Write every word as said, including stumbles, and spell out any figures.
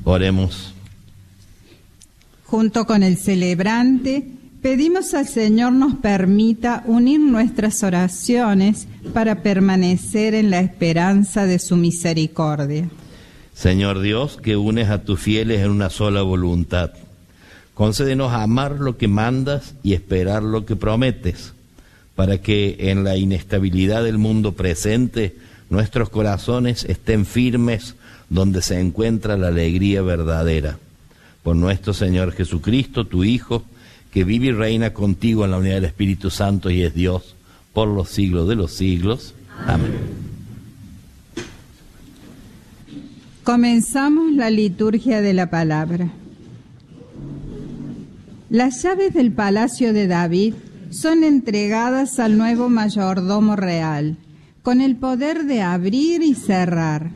Oremos. Junto con el celebrante, pedimos al Señor nos permita unir nuestras oraciones para permanecer en la esperanza de su misericordia. Señor Dios, que unes a tus fieles en una sola voluntad, concédenos amar lo que mandas y esperar lo que prometes, para que en la inestabilidad del mundo presente nuestros corazones estén firmes donde se encuentra la alegría verdadera. Por nuestro Señor Jesucristo, tu Hijo, que vive y reina contigo en la unidad del Espíritu Santo y es Dios por los siglos de los siglos. Amén. Comenzamos la liturgia de la palabra. Las llaves del palacio de David son entregadas al nuevo mayordomo real, con el poder de abrir y cerrar.